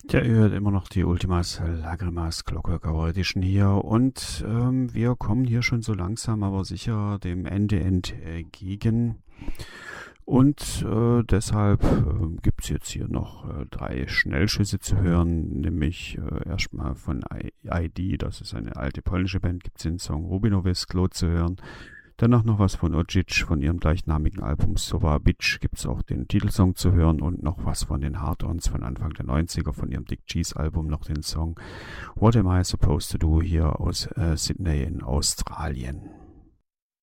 Ja, ihr hört immer noch die Ultimas Lagrimas Clockwork Hour Edition hier und wir kommen hier schon so langsam aber sicher dem Ende entgegen und deshalb gibt's jetzt hier noch drei Schnellschüsse zu hören, nämlich erstmal von ID, das ist eine alte polnische Band, gibt's den Song Rubinowe Sklo zu hören. Danach noch was von Ojic von ihrem gleichnamigen Album Sova Bitch gibt's auch den Titelsong zu hören und noch was von den Hard-Ons von Anfang der 90er von ihrem Dick Cheese Album, noch den Song What Am I Supposed to Do hier aus Sydney in Australien.